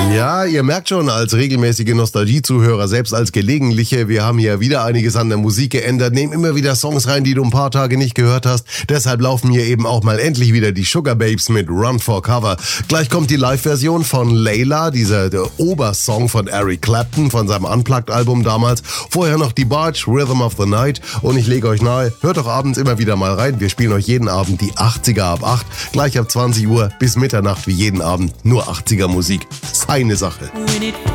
Ja, ihr merkt schon, als regelmäßige Nostalgie-Zuhörer, selbst als gelegentliche, wir haben hier wieder einiges an der Musik geändert, nehmen immer wieder Songs rein, die du ein paar Tage nicht gehört hast. Deshalb laufen hier eben auch mal endlich wieder die Sugar Babes mit Run for Cover. Gleich kommt die Live-Version von Layla, der Obersong von Eric Clapton von seinem Unplugged-Album damals. Vorher noch die Barge, Rhythm of the Night. Und ich lege euch nahe, hört doch abends immer wieder mal rein. Wir spielen euch jeden Abend die 80er ab 8, gleich ab 20 Uhr bis Mitternacht wie jeden Abend nur 80er Musik. Feine Sache.